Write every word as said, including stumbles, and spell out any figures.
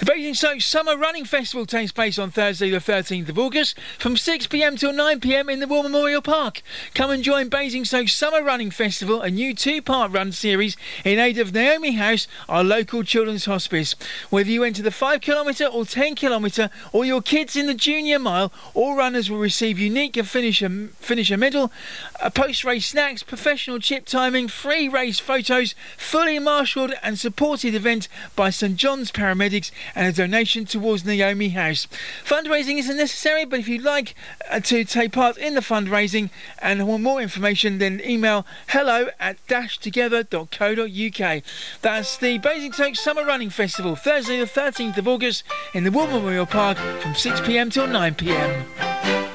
The Basingstoke Summer Running Festival takes place on Thursday the thirteenth of August from six p m till nine p m in the War Memorial Park. Come and join Basingstoke Summer Running Festival, a new two-part run series in aid of Naomi House, our local children's hospice. Whether you enter the five kilometre or ten kilometre or your kids in the junior mile, all runners will receive unique finisher, finisher medal, post-race snacks, professional chip timing, free race photos, fully marshalled and supported event by St John's Paramedics, and a donation towards Naomi House. Fundraising isn't necessary, but if you'd like uh, to take part in the fundraising and want more information, then email hello at dash together dot co dot uk. That's the Basingstoke Summer Running Festival, Thursday the thirteenth of August in the War Memorial Park from six p m till nine p m.